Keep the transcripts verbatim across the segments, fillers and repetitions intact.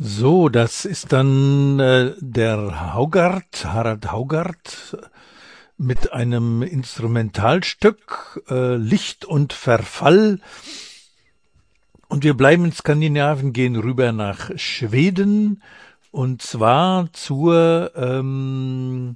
So, das ist dann äh, der Haugart, Harald Haugart, mit einem Instrumentalstück äh, Licht und Verfall. Und wir bleiben in Skandinavien, gehen rüber nach Schweden, und zwar zur ähm,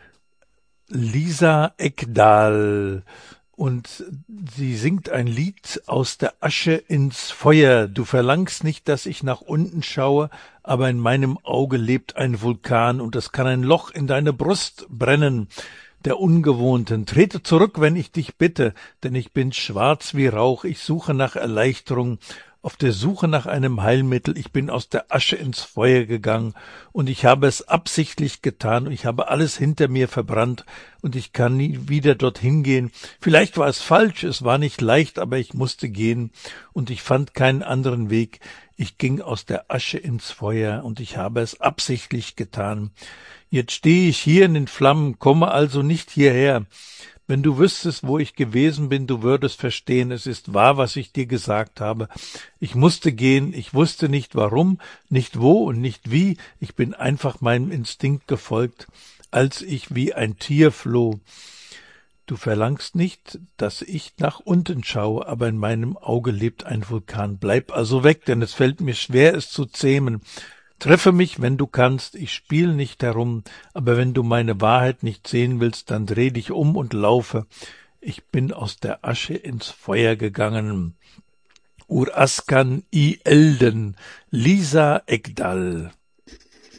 Lisa Ekdahl. Und sie singt ein Lied: Aus der Asche ins Feuer. Du verlangst nicht, dass ich nach unten schaue, aber in meinem Auge lebt ein Vulkan, und es kann ein Loch in deine Brust brennen. Der Ungewohnten, trete zurück, wenn ich dich bitte, denn ich bin schwarz wie Rauch, ich suche nach Erleichterung, auf der Suche nach einem Heilmittel. Ich bin aus der Asche ins Feuer gegangen, und ich habe es absichtlich getan, und ich habe alles hinter mir verbrannt, und ich kann nie wieder dorthin gehen. Vielleicht war es falsch, es war nicht leicht, aber ich musste gehen, und ich fand keinen anderen Weg. Ich ging aus der Asche ins Feuer, und ich habe es absichtlich getan. Jetzt stehe ich hier in den Flammen, komme also nicht hierher. Wenn du wüsstest, wo ich gewesen bin, du würdest verstehen, es ist wahr, was ich dir gesagt habe. Ich musste gehen, ich wusste nicht warum, nicht wo und nicht wie, ich bin einfach meinem Instinkt gefolgt, als ich wie ein Tier floh. Du verlangst nicht, dass ich nach unten schaue, aber in meinem Auge lebt ein Vulkan. Bleib also weg, denn es fällt mir schwer, es zu zähmen. Treffe mich, wenn du kannst, ich spiel nicht herum, aber wenn du meine Wahrheit nicht sehen willst, dann dreh dich um und laufe. Ich bin aus der Asche ins Feuer gegangen. Ur askan i elden, Lisa Ekdahl.